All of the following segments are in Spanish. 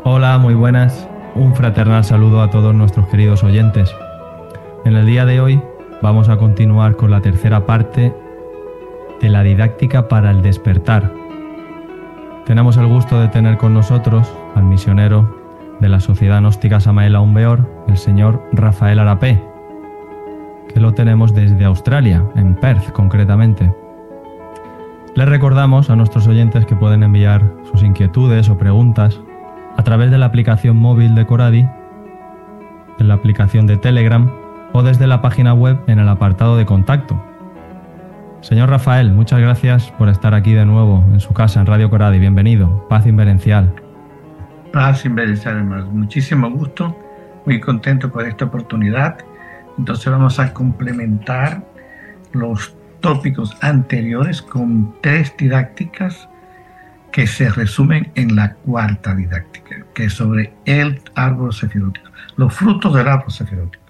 Hola, muy buenas. Un fraternal saludo a todos nuestros queridos oyentes. En el día de hoy vamos a continuar con la tercera parte de la didáctica para el despertar. Tenemos el gusto de tener con nosotros al misionero de la Sociedad Gnóstica Samael Aun Weor, el señor Rafael Arapé, que lo tenemos desde Australia, en Perth concretamente. Les recordamos a nuestros oyentes que pueden enviar sus inquietudes o preguntas a través de la aplicación móvil de Coradi, en la aplicación de Telegram o desde la página web en el apartado de contacto. Señor Rafael, muchas gracias por estar aquí de nuevo en su casa en Radio Coradi. Bienvenido. Paz inverencial. Paz inverencial, hermanos. Muchísimo gusto, muy contento por esta oportunidad. Entonces vamos a complementar los tópicos anteriores con 3 didácticas que se resumen en la cuarta didáctica, que es sobre el árbol sefirótico, los frutos del árbol sefirótico.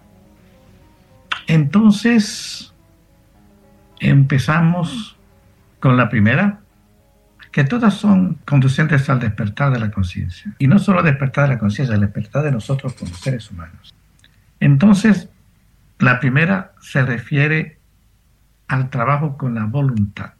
Entonces, empezamos con la primera, que todas son conducentes al despertar de la conciencia. Y no solo al despertar de la conciencia, al despertar de nosotros como seres humanos. Entonces, la primera se refiere al trabajo con la voluntad.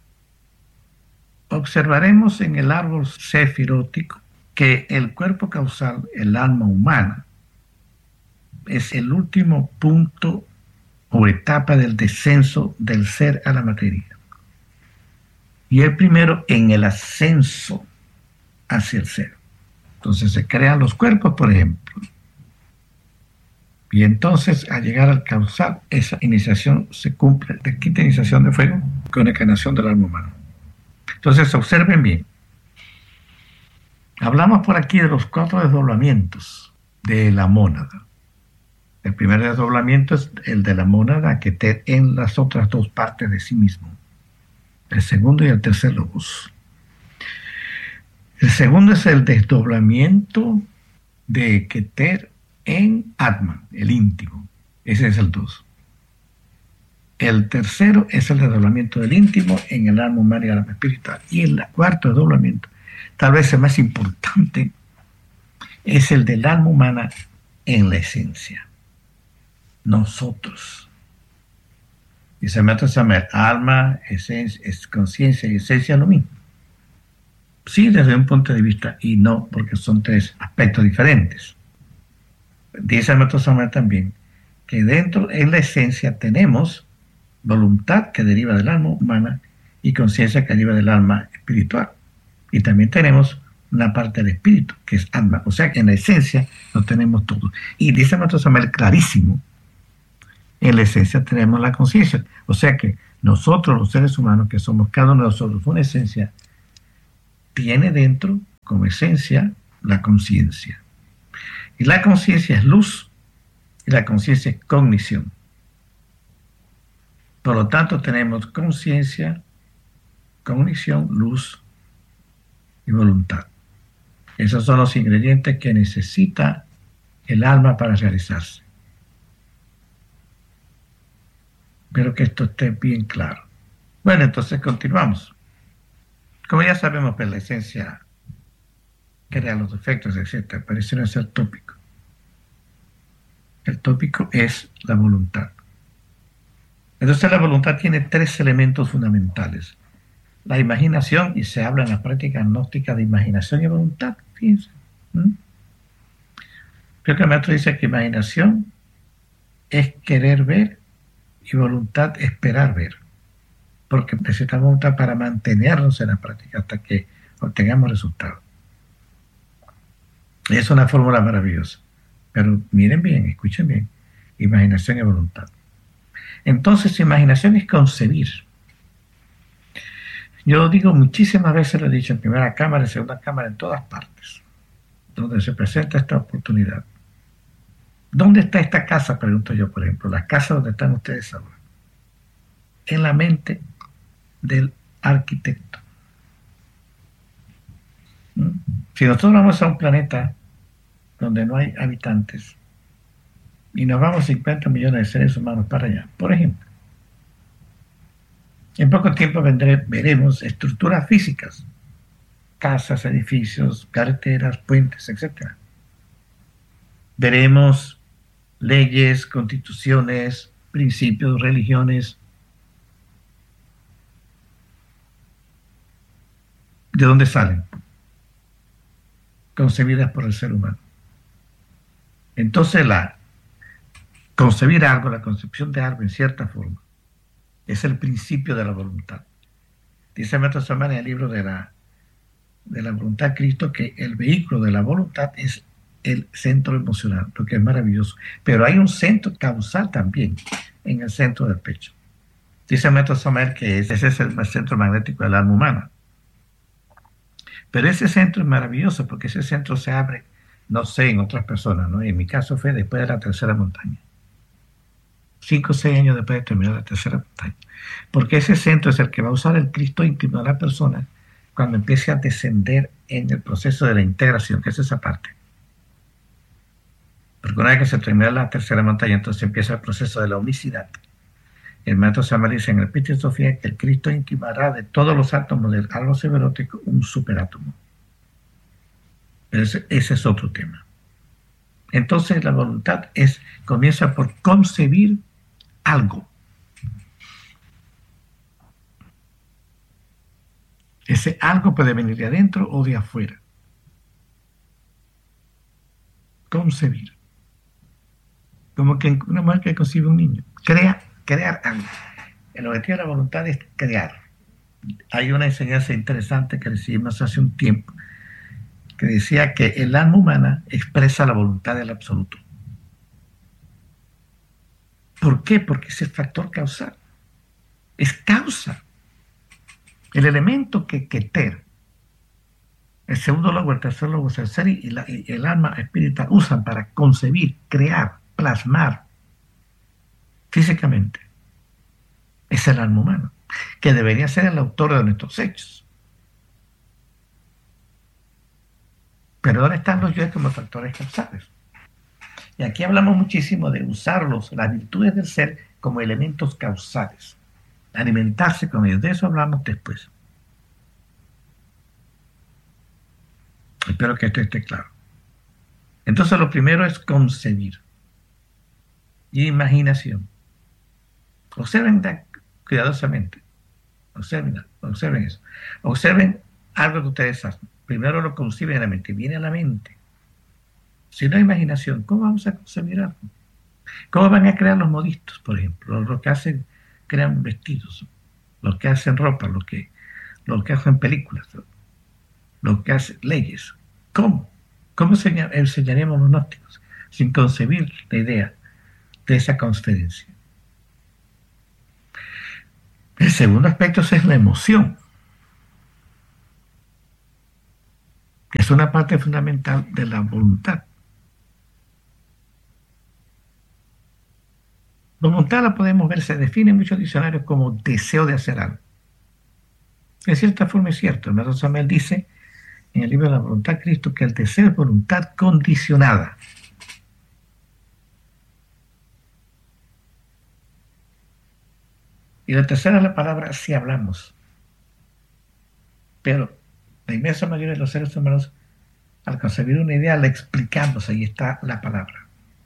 Observaremos en el árbol sefirótico que el cuerpo causal, el alma humana, es el último punto o etapa del descenso del ser a la materia. Y el primero en el ascenso hacia el ser. Entonces se crean los cuerpos, por ejemplo. Y entonces, al llegar al causal, esa iniciación se cumple, la quinta iniciación de fuego, con la encarnación del alma humana. Entonces, observen bien. Hablamos por aquí de los 4 desdoblamientos de la mónada. El primer desdoblamiento es el de la mónada que te en las otras 2 partes de sí mismo. El segundo y el tercer logos. El segundo es el desdoblamiento de Keter en Atman, el íntimo. Ese es el 2. El tercero es el desdoblamiento del íntimo en el alma humana y el alma espiritual. Y el cuarto desdoblamiento, tal vez el más importante, es el del alma humana en la esencia. Nosotros. Y se mete alma, esencia, conciencia y esencia lo mismo. Sí, desde un punto de vista, y no, porque son 3 aspectos diferentes. Dice Samer también que dentro, en la esencia, tenemos voluntad que deriva del alma humana y conciencia que deriva del alma espiritual. Y también tenemos una parte del espíritu, que es alma. O sea que en la esencia lo tenemos todo. Y dice Samer clarísimo, en la esencia tenemos la conciencia. O sea que nosotros, los seres humanos, que somos cada uno de nosotros una esencia, tiene dentro, como esencia, la conciencia. Y la conciencia es luz y la conciencia es cognición. Por lo tanto, tenemos conciencia, cognición, luz y voluntad. Esos son los ingredientes que necesita el alma para realizarse. Espero que esto esté bien claro. Bueno, entonces continuamos. Como ya sabemos, pues la esencia crea los efectos, etc. Pero ese no es el tópico. El tópico es la voluntad. Entonces la voluntad tiene 3 elementos fundamentales. La imaginación, y se habla en la práctica gnóstica de imaginación y voluntad, fíjense. Creo que el maestro dice que imaginación es querer ver y voluntad esperar ver. Porque necesitamos voluntad para mantenernos en la práctica hasta que obtengamos resultados. Es una fórmula maravillosa. Pero miren bien, escuchen bien. Imaginación y voluntad. Entonces, imaginación es concebir. Yo lo digo muchísimas veces, lo he dicho en primera cámara, en segunda cámara, en todas partes, donde se presenta esta oportunidad. ¿Dónde está esta casa? Pregunto yo, por ejemplo, la casa donde están ustedes ahora. En la mente del arquitecto. Si nosotros vamos a un planeta donde no hay habitantes y nos vamos 50 millones de seres humanos para allá, por ejemplo, en poco tiempo veremos estructuras físicas casas, edificios, carreteras, puentes, etc. Veremos leyes, constituciones, principios, religiones. ¿De dónde salen? Concebidas por el ser humano. Entonces concebir algo, la concepción de algo en cierta forma, es el principio de la voluntad. Dice Maestro Samana en el libro de la voluntad Cristo que el vehículo de la voluntad es el centro emocional, lo que es maravilloso. Pero hay un centro causal también en el centro del pecho. Dice Maestro Samana que ese es el centro magnético del alma humana. Pero ese centro es maravilloso porque ese centro se abre, no sé, en otras personas, ¿no? En mi caso fue después de la tercera montaña. 5 o 6 años después de terminar la tercera montaña. Porque ese centro es el que va a usar el Cristo íntimo de la persona cuando empiece a descender en el proceso de la integración, que es esa parte. Porque una vez que se termina la tercera montaña, entonces empieza el proceso de la unicidad. El Maestro Samana dice en el Piti Sofía que el Cristo íntimo hará de todos los átomos del algo seberótico un superátomo. Pero ese es otro tema. Entonces la voluntad comienza por concebir algo. Ese algo puede venir de adentro o de afuera. Concebir. Como que una mujer que concibe un niño. Crear algo. El objetivo de la voluntad es crear. Hay una enseñanza interesante que recibimos hace un tiempo que decía que el alma humana expresa la voluntad del absoluto. ¿Por qué? Porque es el factor causal. Es causa. El elemento que Keter, el segundo logo, el tercer logo, el ser y el alma espiritual usan para concebir, crear, plasmar físicamente, es el alma humana, que debería ser el autor de nuestros hechos. Pero ahora están los yo como factores causales. Y aquí hablamos muchísimo de usarlos, las virtudes del ser, como elementos causales. Alimentarse con ellos. De eso hablamos después. Espero que esto esté claro. Entonces lo primero es concebir. Y imaginación. Observen cuidadosamente. Observen eso. Observen algo que ustedes hacen. Primero lo conciben en la mente. Viene a la mente. Si no hay imaginación, ¿cómo vamos a concebir algo? ¿Cómo van a crear los modistos, por ejemplo? Los que hacen, crean vestidos, los que hacen ropa, los que hacen películas, los que hacen leyes. ¿Cómo? ¿Cómo enseñaremos los gnósticos sin concebir la idea de esa conferencia? El segundo aspecto es la emoción, que es una parte fundamental de la voluntad. Voluntad la podemos ver, se define en muchos diccionarios como deseo de hacer algo. En cierta forma es cierto. El Maestro Samuel dice en el libro de la voluntad Cristo que el deseo es voluntad condicionada. Y la tercera es la palabra si hablamos. Pero la inmensa mayoría de los seres humanos, al concebir una idea, la explicamos, ahí está la palabra.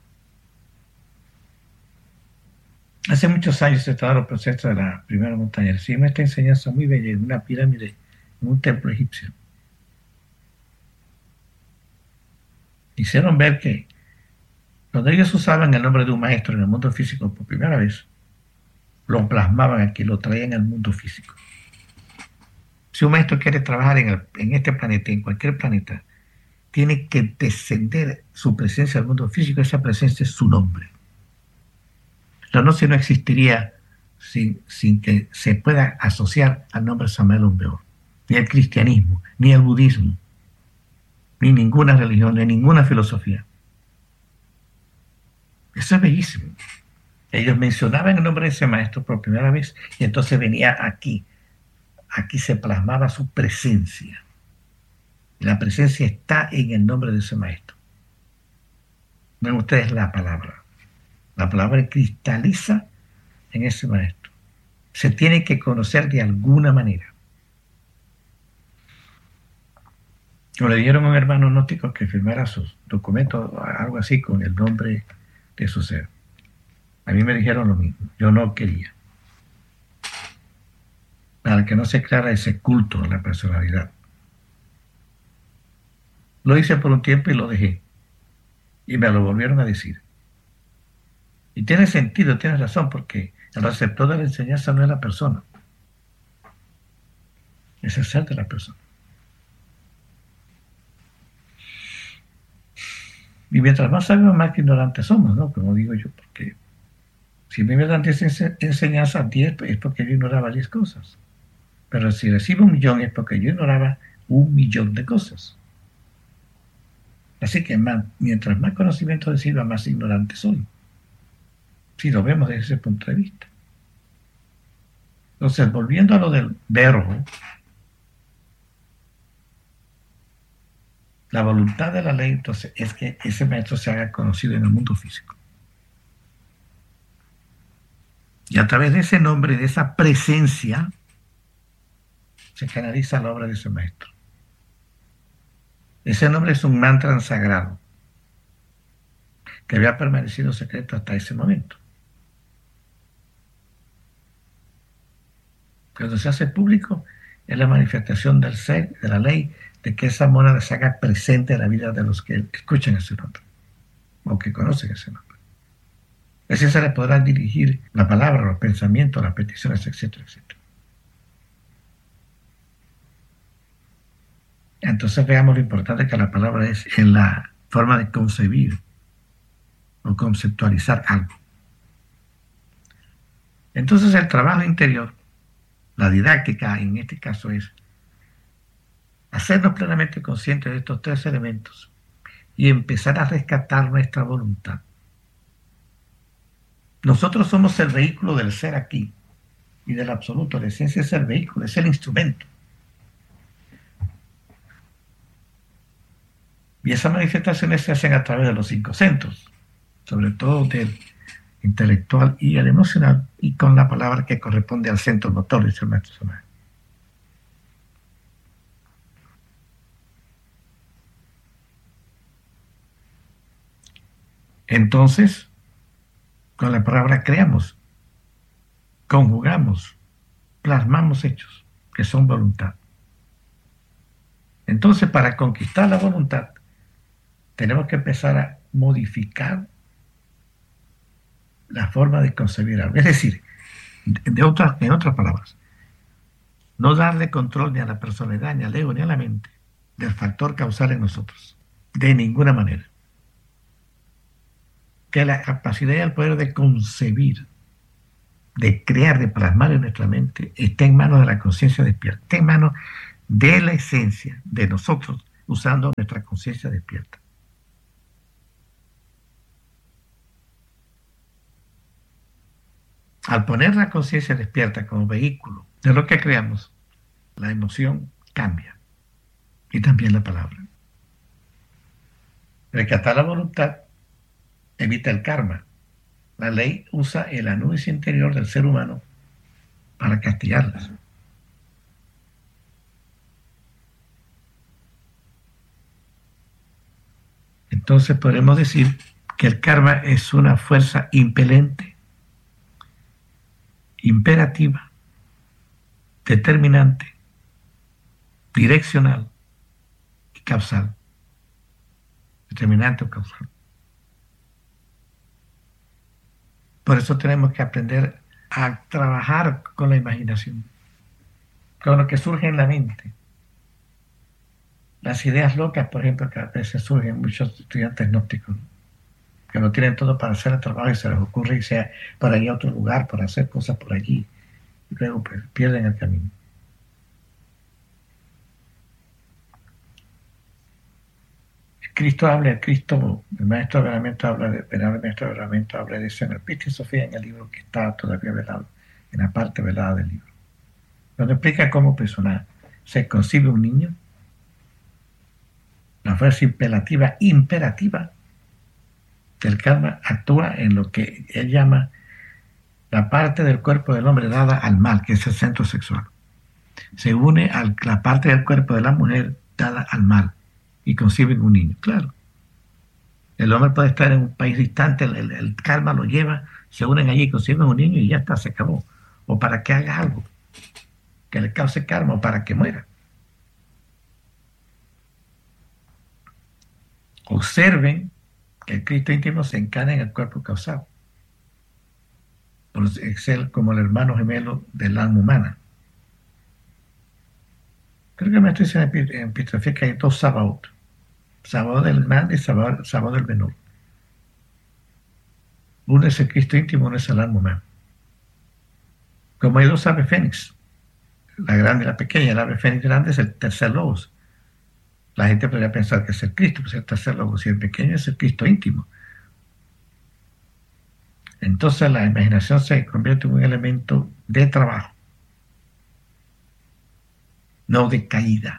Hace muchos años se estaba el proceso de la primera montaña. Recibimos esta enseñanza muy bella en una pirámide, en un templo egipcio. Hicieron ver que cuando ellos usaban el nombre de un maestro en el mundo físico por primera vez, lo plasmaban aquí, lo traían al mundo físico. Si un maestro quiere trabajar en este planeta, en cualquier planeta, tiene que descender su presencia al mundo físico. Esa presencia es su nombre. La gnosis no existiría sin que se pueda asociar al nombre Samael Aun Weor, ni al cristianismo, ni al budismo, ni ninguna religión, ni ninguna filosofía. Eso es bellísimo. Ellos mencionaban el nombre de ese maestro por primera vez y entonces venía aquí. Aquí se plasmaba su presencia. La presencia está en el nombre de ese maestro. Ven ustedes la palabra. La palabra cristaliza en ese maestro. Se tiene que conocer de alguna manera. O le dieron a un hermano gnóstico que firmara sus documentos, algo así, con el nombre de su ser. A mí me dijeron lo mismo, yo no quería. Para que no se creara ese culto a la personalidad. Lo hice por un tiempo y lo dejé. Y me lo volvieron a decir. Y tiene sentido, tiene razón, porque el receptor de la enseñanza no es la persona. Es el ser de la persona. Y mientras más sabemos, más ignorantes somos, ¿no? Como digo yo, porque si a mí me dan 10 enseñanzas, 10 es porque yo ignoraba 10 cosas. Pero si recibo 1.000.000 es porque yo ignoraba 1.000.000 de cosas. Así que mientras más conocimiento reciba, más ignorante soy. Si lo vemos desde ese punto de vista. Entonces, volviendo a lo del verbo, la voluntad de la ley, entonces, es que ese maestro se haga conocido en el mundo físico. Y a través de ese nombre, de esa presencia, se canaliza la obra de ese maestro. Ese nombre es un mantra sagrado que había permanecido secreto hasta ese momento. Cuando se hace público, es la manifestación del ser, de la ley, de que esa monada se haga presente en la vida de los que escuchan ese nombre o que conocen ese nombre. Así se le podrá dirigir la palabra, los pensamientos, las peticiones, etcétera, etcétera. Entonces veamos lo importante que la palabra es en la forma de concebir o conceptualizar algo. Entonces el trabajo interior, la didáctica en este caso es hacernos plenamente conscientes de estos 3 elementos y empezar a rescatar nuestra voluntad. Nosotros somos el vehículo del ser aquí y del absoluto. La esencia es el vehículo, es el instrumento. Y esas manifestaciones se hacen a través de los 5 centros, sobre todo del intelectual y el emocional, y con la palabra que corresponde al centro motor, dice el maestro Samael. Entonces, con la palabra creamos, conjugamos, plasmamos hechos, que son voluntad. Entonces, para conquistar la voluntad, tenemos que empezar a modificar la forma de concebir algo. Es decir, en otras palabras, no darle control ni a la personalidad, ni al ego, ni a la mente del factor causal en nosotros. De ninguna manera. Que la capacidad y el poder de concebir, de crear, de plasmar en nuestra mente, está en manos de la conciencia despierta, está en manos de la esencia de nosotros, usando nuestra conciencia despierta. Al poner la conciencia despierta como vehículo de lo que creamos, la emoción cambia y también la palabra. Rescatar la voluntad evita el karma. La ley usa el anuncia interior del ser humano para castigarlas. Entonces podemos decir que el karma es una fuerza impelente, imperativa, determinante, direccional y causal. Determinante o causal. Por eso tenemos que aprender a trabajar con la imaginación, con lo que surge en la mente. Las ideas locas, por ejemplo, que a veces surgen en muchos estudiantes gnósticos, ¿no? Que no tienen todo para hacer el trabajo y se les ocurre irse para ir a otro lugar, para hacer cosas por allí, y luego pues, pierden el camino. El maestro de Veneramiento habla de eso en el Pista y Sofía, en el libro que está todavía velado, en la parte velada del libro, donde explica cómo personal se concibe un niño, la fuerza imperativa del karma actúa en lo que él llama la parte del cuerpo del hombre dada al mal, que es el centro sexual. Se une a la parte del cuerpo de la mujer dada al mal, y conciben un niño. Claro, el hombre puede estar en un país distante, el karma lo lleva, se unen allí, conciben un niño y ya está, se acabó. O para que haga algo que le cause karma o para que muera. Observen que el Cristo íntimo se encarna en el cuerpo causado, por ser como el hermano gemelo del alma humana. Creo que me estoy diciendo en Epitrofía que hay dos Sabaoth, Sabaoth del grande y Sabaoth del menor. Uno es el Cristo íntimo, uno es el alma humana. Como hay dos aves fénix, la grande y la pequeña, el ave fénix grande es el tercer logos. La gente podría pensar que es el Cristo, pues el tercer logos, y el pequeño es el Cristo íntimo. Entonces la imaginación se convierte en un elemento de trabajo, no de caída.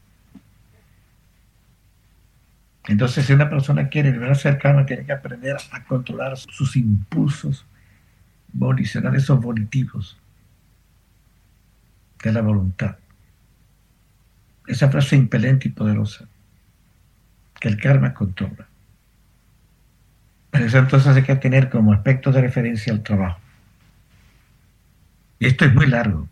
Entonces, si una persona quiere liberarse del karma, tiene que aprender a controlar sus impulsos volicionales o volitivos de la voluntad. Esa frase impelente y poderosa que el karma controla. Pero eso entonces hay que tener como aspecto de referencia el trabajo. Y esto es muy largo.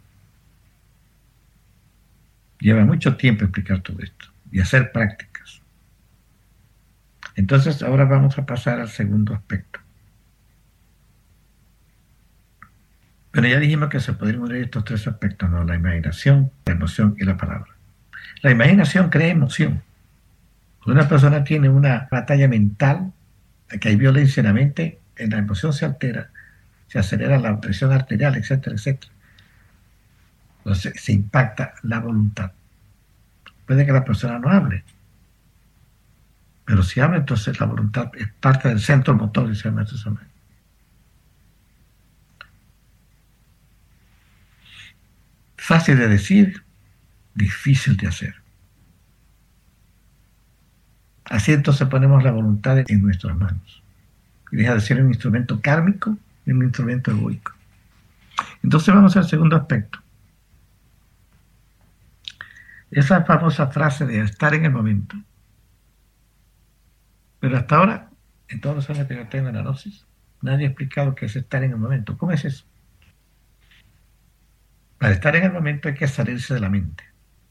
Lleva mucho tiempo explicar todo esto y hacer prácticas. Entonces ahora vamos a pasar al segundo aspecto. Pero ya dijimos que se podrían unir estos tres aspectos, ¿no? La imaginación, la emoción y la palabra. La imaginación crea emoción. Cuando una persona tiene una batalla mental, que hay violencia en la mente, en la emoción se altera, se acelera la presión arterial, etcétera, etcétera. Entonces se impacta la voluntad. Puede que la persona no hable, pero si habla, entonces la voluntad es parte del centro motor, dice el maestro Samuel. Fácil de decir, difícil de hacer. Así entonces ponemos la voluntad en nuestras manos. Y deja de ser un instrumento kármico y un instrumento egoico. Entonces vamos al segundo aspecto. Esa famosa frase de estar en el momento. Pero hasta ahora, en todos los años que yo tengo en la gnosis, nadie ha explicado qué es estar en el momento. ¿Cómo es eso? Para estar en el momento hay que salirse de la mente.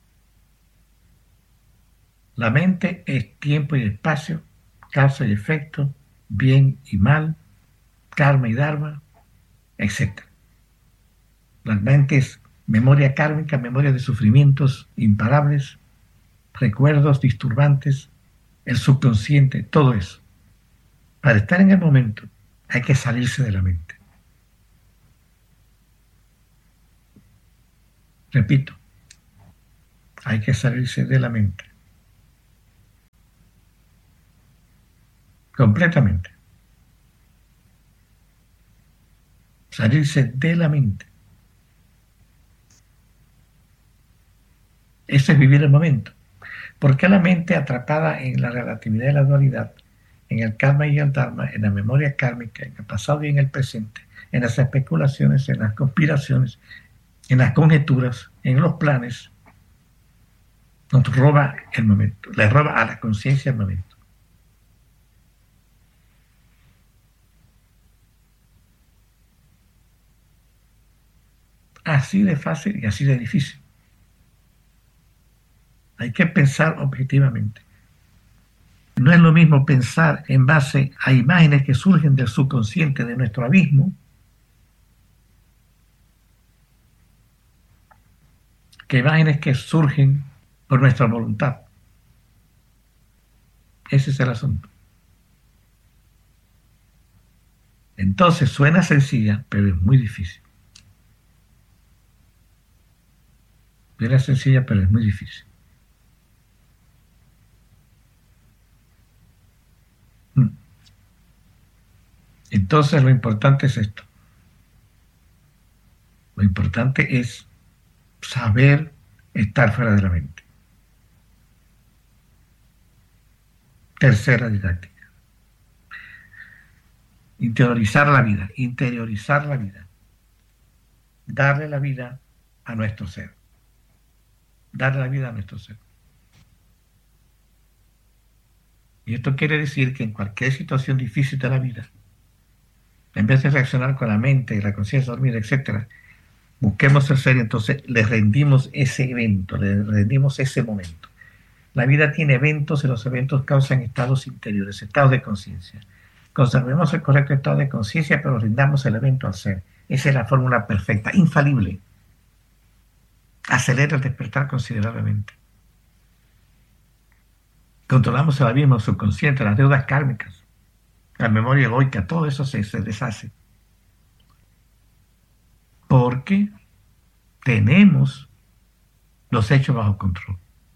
La mente es tiempo y espacio, causa y efecto, bien y mal, karma y dharma, etc. La mente es memoria kármica, memoria de sufrimientos imparables, recuerdos disturbantes, el subconsciente, todo eso. Para estar en el momento hay que salirse de la mente. Repito, hay que salirse de la mente. Completamente. Salirse de la mente. Eso es vivir el momento. Porque la mente atrapada en la relatividad y la dualidad, en el karma y el dharma, en la memoria kármica, en el pasado y en el presente, en las especulaciones, en las conspiraciones, en las conjeturas, en los planes, nos roba el momento, le roba a la conciencia el momento. Así de fácil y así de difícil. Hay que pensar objetivamente. No es lo mismo pensar en base a imágenes que surgen del subconsciente de nuestro abismo que imágenes que surgen por nuestra voluntad. Ese es el asunto. Entonces suena sencilla, pero es muy difícil. Suena sencilla, pero es muy difícil. Entonces lo importante es esto. Lo importante es saber estar fuera de la mente. Tercera didáctica. Interiorizar la vida, interiorizar la vida. Darle la vida a nuestro ser. Darle la vida a nuestro ser. Y esto quiere decir que en cualquier situación difícil de la vida, en vez de reaccionar con la mente y la conciencia dormida, etc., busquemos el ser y entonces le rendimos ese evento, le rendimos ese momento. La vida tiene eventos y los eventos causan estados interiores, estados de conciencia. Conservemos el correcto estado de conciencia, pero rindamos el evento al ser. Esa es la fórmula perfecta, infalible. Acelera el despertar considerablemente. Controlamos el abismo subconsciente, las deudas kármicas, la memoria egoica, todo eso se deshace. Porque tenemos los hechos bajo control.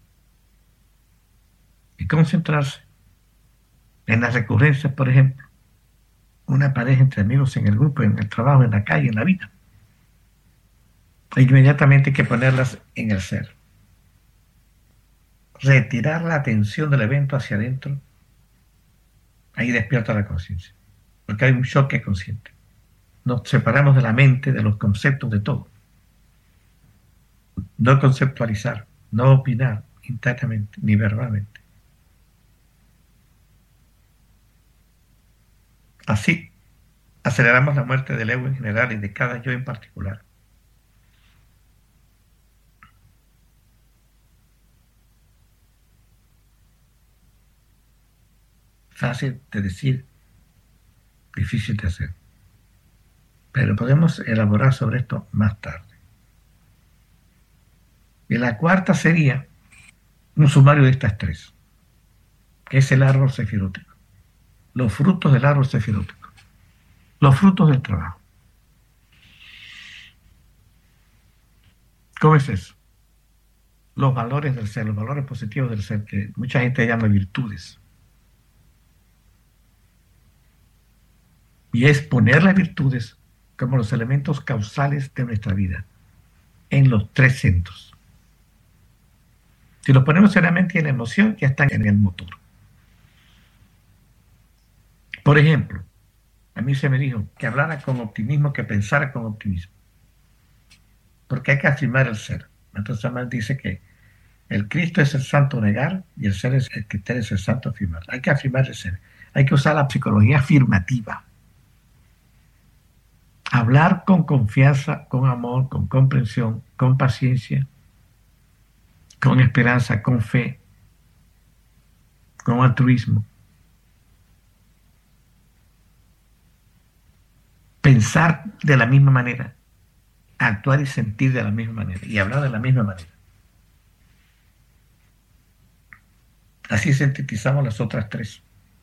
Y concentrarse en las recurrencias, por ejemplo, una pareja entre amigos en el grupo, en el trabajo, en la calle, en la vida. E inmediatamente hay que ponerlas en el ser. Retirar la atención del evento hacia adentro, ahí despierta la conciencia, porque hay un choque consciente. Nos separamos de la mente, de los conceptos, de todo. No conceptualizar, no opinar internamente, ni verbalmente. Así, aceleramos la muerte del ego en general y de cada yo en particular. Fácil de decir, difícil de hacer. Pero podemos elaborar sobre esto más tarde. Y la cuarta sería un sumario de estas tres, que es el árbol sefirótico. Los frutos del árbol sefirótico. Los frutos del trabajo. ¿Cómo es eso? Los valores del ser, los valores positivos del ser, que mucha gente llama virtudes. Y es poner las virtudes como los elementos causales de nuestra vida, en los tres centros. Si los ponemos en la mente y en la emoción, ya están en el motor. Por ejemplo, a mí se me dijo que hablara con optimismo, que pensara con optimismo. Porque hay que afirmar el ser. Entonces Samuel dice que el Cristo es el santo negar y el ser es el criterio, es el santo afirmar. Hay que afirmar el ser. Hay que usar la psicología afirmativa. Hablar con confianza, con amor, con comprensión, con paciencia, con esperanza, con fe, con altruismo. Pensar de la misma manera, actuar y sentir de la misma manera y hablar de la misma manera. Así sintetizamos las otras tres.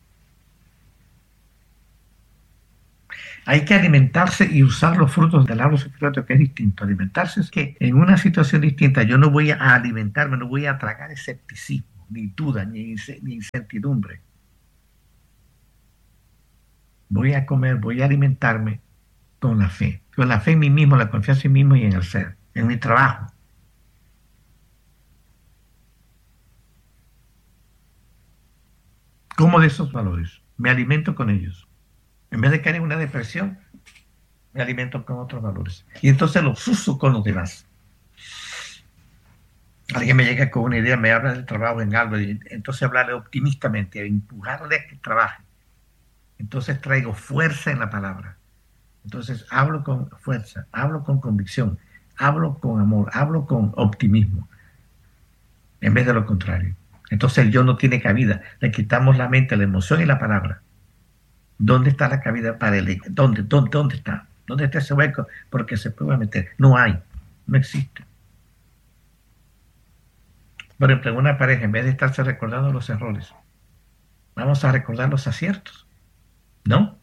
Hay que alimentarse y usar los frutos del árbol sefirótico, que es distinto. Alimentarse es que en una situación distinta yo no voy a alimentarme, no voy a tragar escepticismo, ni duda, ni incertidumbre. Voy a comer, voy a alimentarme con la fe en mí mismo, la confianza en mí mismo y en el ser, en mi trabajo. Como de esos valores, me alimento con ellos. En vez de caer en una depresión, me alimento con otros valores. Y entonces los uso con los demás. Alguien me llega con una idea, me habla del trabajo en algo, y entonces hablarle optimistamente, empujarle a que trabaje. Entonces traigo fuerza en la palabra. Entonces hablo con fuerza, hablo con convicción, hablo con amor, hablo con optimismo, en vez de lo contrario. Entonces el yo no tiene cabida. Le quitamos la mente, la emoción y la palabra. ¿Dónde está la cabida para el ego? ¿Dónde está? ¿Dónde está ese hueco? Porque se puede meter. No hay, no existe. Por ejemplo, en una pareja, en vez de estarse recordando los errores, vamos a recordar los aciertos, ¿no?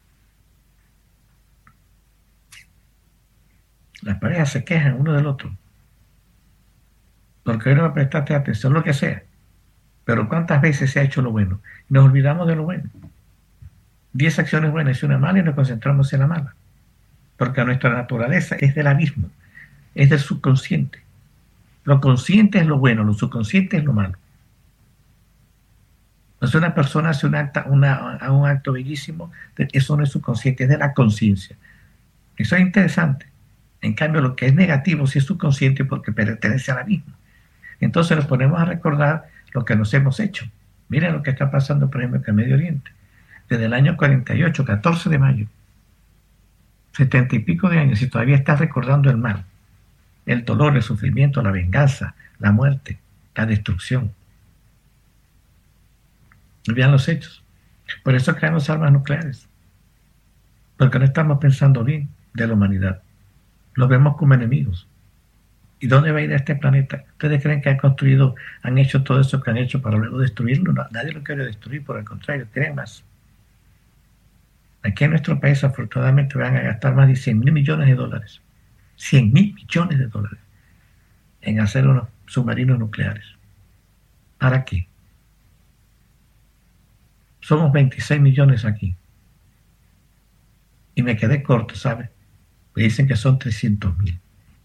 Las parejas se quejan uno del otro, porque hoy no me prestaste atención, lo que sea. Pero ¿cuántas veces se ha hecho lo bueno? Nos olvidamos de lo bueno. 10 acciones buenas y una mala y nos concentramos en la mala. Porque nuestra naturaleza es del abismo, es del subconsciente. Lo consciente es lo bueno, lo subconsciente es lo malo. Entonces una persona hace un acto bellísimo, eso no es subconsciente, es de la conciencia. Eso es interesante. En cambio, lo que es negativo sí es subconsciente porque pertenece al abismo. Entonces nos ponemos a recordar lo que nos hemos hecho, Miren lo que está pasando, por ejemplo, en el Medio Oriente. Desde el año 48, 14 de mayo, 70 y pico de años, y todavía está recordando el mal, el dolor, el sufrimiento, la venganza, la muerte, la destrucción. Vean los hechos. Por eso creamos armas nucleares, porque no estamos pensando bien de la humanidad. Los vemos como enemigos. ¿Y dónde va a ir este planeta? ¿Ustedes creen que han hecho todo eso que han hecho para luego destruirlo? No, nadie lo quiere destruir, por el contrario, quieren más. Aquí en nuestro país, afortunadamente, van a gastar más de 100.000 millones de dólares. 100.000 millones de dólares en hacer unos submarinos nucleares. ¿Para qué? Somos 26 millones aquí. Y me quedé corto, ¿sabes? Me dicen que son 300.000.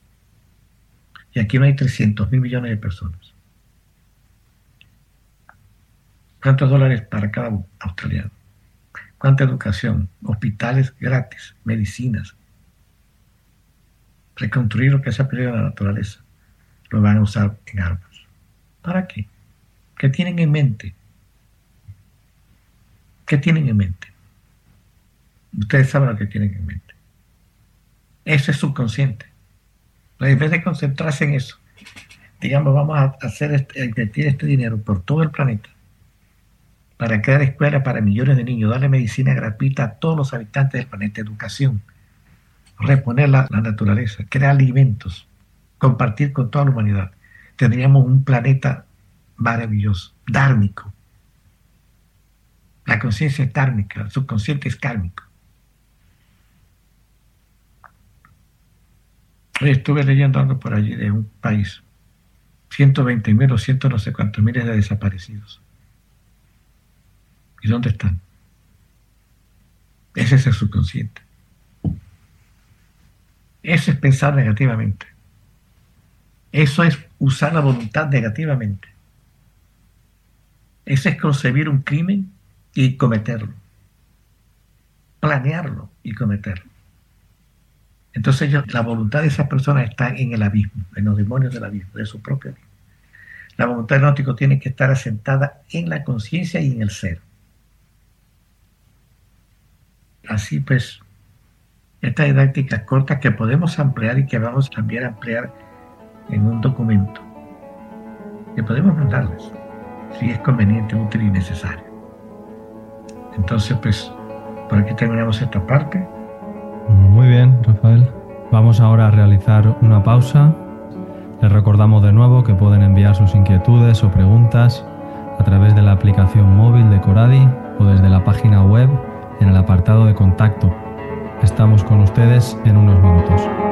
Y aquí no hay 300.000 millones de personas. ¿Cuántos dólares para cada australiano? ¿Cuánta educación? Hospitales gratis, medicinas. Reconstruir lo que se ha perdido en la naturaleza. Lo van a usar en armas. ¿Para qué? ¿Qué tienen en mente? ¿Qué tienen en mente? Ustedes saben lo que tienen en mente. Eso es subconsciente. En vez de concentrarse en eso, digamos, vamos a invertir este dinero por todo el planeta para crear escuelas para millones de niños, darle medicina gratuita a todos los habitantes del planeta, educación, reponer la naturaleza, crear alimentos, compartir con toda la humanidad. Tendríamos un planeta maravilloso, dármico. La conciencia es dármica, el subconsciente es kármico. Hoy estuve leyendo algo por allí de un país, 120.000 o 100 no sé cuántos miles de desaparecidos. ¿Y dónde están? Ese es el subconsciente. Eso es pensar negativamente. Eso es usar la voluntad negativamente. Eso es concebir un crimen y cometerlo. Planearlo y cometerlo. Entonces la voluntad de esas personas está en el abismo, en los demonios del abismo, de su propio abismo. La voluntad del gnóstico tiene que estar asentada en la conciencia y en el ser. Así pues, esta didáctica corta que podemos ampliar y que vamos también a ampliar en un documento que podemos mandarles si es conveniente, útil y necesario. Entonces, pues, por aquí terminamos esta parte. Muy bien, Rafael. Vamos ahora a realizar una pausa. Les recordamos de nuevo que pueden enviar sus inquietudes o preguntas a través de la aplicación móvil de Coradi o desde la página web en el apartado de contacto. Estamos con ustedes en unos minutos.